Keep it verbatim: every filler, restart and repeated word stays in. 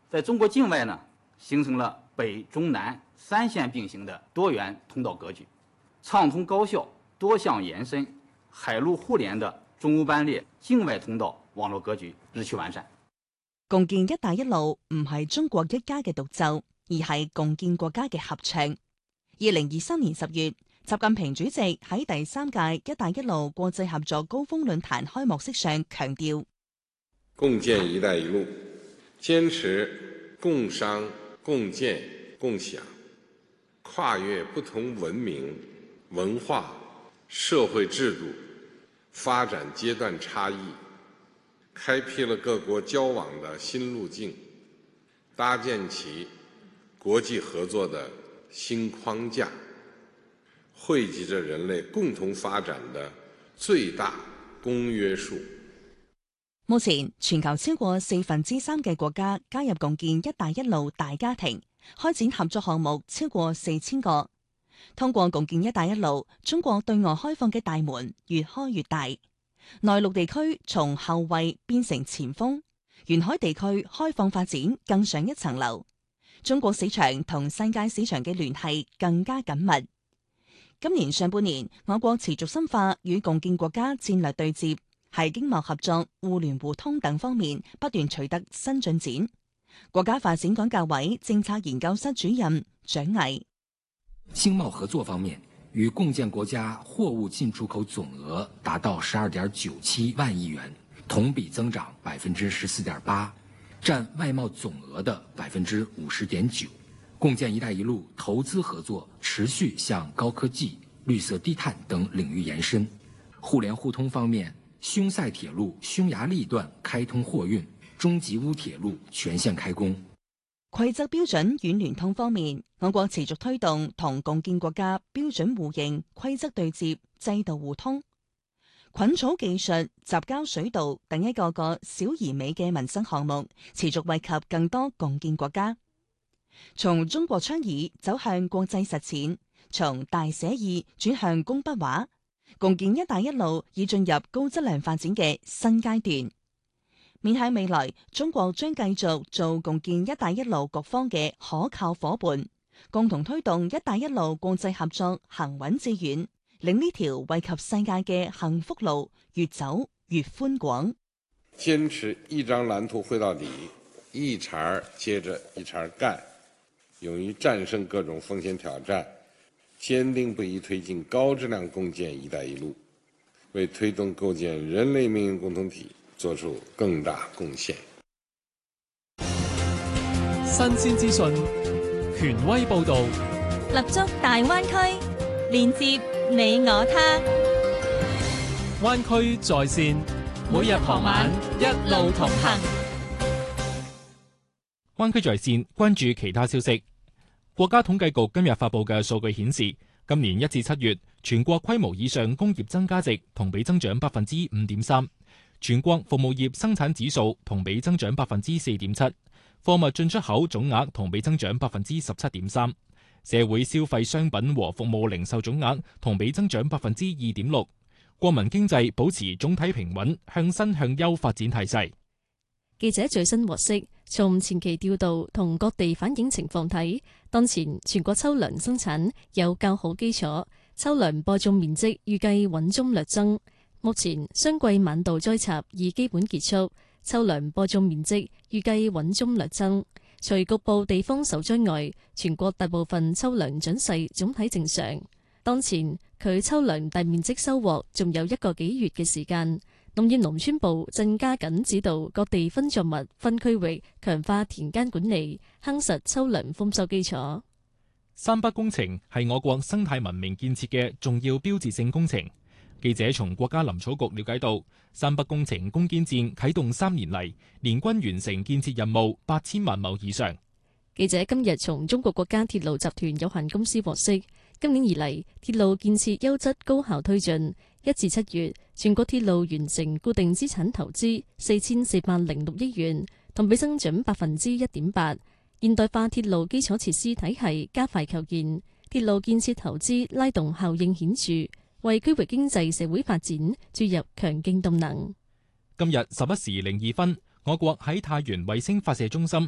在中国境外呢，形成了北中南三线并行的多元通道格局，畅通高效、多项延伸、海陆互联的中欧班列境外通道網絡格局日趨完善。 共建一帶一路唔係中國一家嘅獨奏，而係共建國家嘅合唱。二零二三年十月，習近平主席喺第三屆一帶一路國際合作高峰論壇開幕式上強調， 共建一帶一路，堅持共商、共建、共享，跨越不同文明、文化、社會制度、發展階段差異，開闢了各國交往的新路徑，搭建起國際合作的新框架，匯集着人類共同發展的最大公約數。 目前，全球超過四分之三嘅國家加入共建一帶一路大家庭，開展合作項目超過四千個。通過共建一帶一路，中國對外開放嘅大門越開越大。內陸地區從後衛變成前鋒，沿海地區開放發展更上一層樓。中國市場同世界市場嘅聯繫更加緊密。今年上半年，我國持續深化與共建國家戰略對接，喺經貿合作、互聯互通等方面不斷取得新進展。國家發展改革委政策研究室主任蔣毅： 經貿合作方面，與共建國家貨物進出口總額達到十二點九七萬億元，同比增長百分之十四點八，佔外貿總額的百分之五十點九。共建“一帶一路”投資合作持續向高科技、綠色低碳等領域延伸。互聯互通方面，匈塞鐵路匈牙利段開通貨運，中吉烏鐵路全線開工。 規則標準軟聯通方面，我國持續推動同共建國家標準互認、規則對接、制度互通。菌草技術、雜交水稻等一個個小而美嘅民生項目，持續惠及更多共建國家。從中國倡議走向國際實踐，從大寫意轉向工筆畫，共建一帶一路已進入高質量發展嘅新階段。面向未來，中國將繼續做共建一帶一路各方嘅可靠夥伴，共同推動一帶一路國際合作行穩致遠，令呢條惠及世界嘅幸福路越走越寬廣。 堅持一張藍圖繪到底，一茬接着一茬幹，勇於戰勝各種風險挑戰，堅定不移推進高質量共建一帶一路，為推動構建人類命運共同體作出更大貢獻。 新鮮資訊，權威報導， 立足大灣區，連接你我他。 灣區在線，每日傍晚一路同行。灣區在線，關注其他消息。國家統計局今日發布嘅數據顯示，今年一至七月，全國規模以上工業增加值同比增長百分之五點三。全國服務業生產指數同比增長百分之四點七，貨物進出口總額同比增長百分之十七點三，社會消費商品和服務零售總額同比增長百分之二點六，國民經濟保持總體平穩向新向優發展態勢。 記者最新獲悉，從前期調度同各地反映情況睇，當前全國秋糧生產有較好基礎，秋糧播種面積預計穩中略增。目前霜季晚稻栽插已基本結束，秋糧播種面積預計穩中略增。除局部地方受災外，全國大部分秋糧長勢總體正常。當前距秋糧大面積收穫仲有一個幾月嘅時間，農業農村部正加緊指導各地分作物、分區域，強化田間管理，夯實秋糧豐收基礎。 三北工程係我國生態文明建設嘅重要標誌性工程。記者從國家林草局了解到，三北工程攻堅戰啟動三年嚟，年均完成建設任務八千萬畝以上。 記者今日從中國國家鐵路集團有限公司獲悉，今年以嚟鐵路建設優質高效推進，一至七月全國鐵路完成固定資產投資四千四百零六億元，同比增長百分之一點八。現代化鐵路基礎設施體系加快構建，鐵路建設投資拉動效應顯著，為區域經濟社會發展注入強勁動能。 今日十一時零二分，我國喺太原衛星發射中心